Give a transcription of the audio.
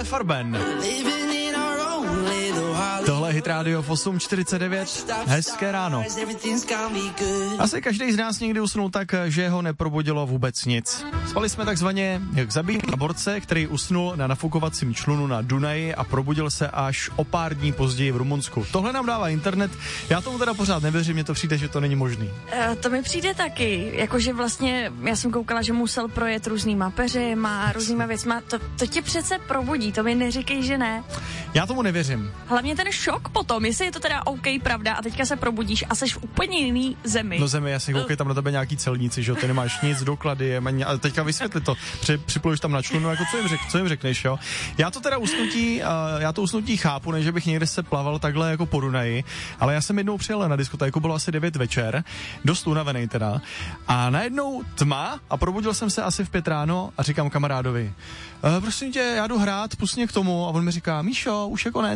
Farben. Tohle je Hit Radio v 8:49. Hezké ráno. Asi každý z nás někdy usnul tak, že ho neprobudilo vůbec nic. Spali jsme takzvaně jak zabitý borce, který usnul na nafukovacím člunu na Dunaji a probudil se až o pár dní později v Rumunsku. Tohle nám dává internet. Já tomu teda pořád nevěřím, mně to přijde, že to není možný. To mi přijde taky, jakože vlastně já jsem koukala, že musel projet různýma peřima, různýma věcma. To tě přece probudí, to mi neříkej, že ne. Já tomu nevěřím. Hlavně ten šok potom, jestli je to teda OK, pravda, a teďka se probudíš a seš v úplně jiný zemi. No zemi, jasně, koukej tam na tebe nějaký celníci, že jo, ty nemáš nic, doklady, ale teďka vysvětli to. Připluješ tam na člunu, jako co jim řekneš, jo. Já to usnutí chápu, než bych někde se plaval takhle jako po Dunaji, ale já jsem jednou přijel na diskotéku, bylo asi 9 večer, dost unavený teda, a najednou tma a probudil jsem se asi v 5 ráno a říkám kamarádovi, prosím tě, já jdu hrát, pust mě k tomu, a on mi říká, Míšo, už je konec.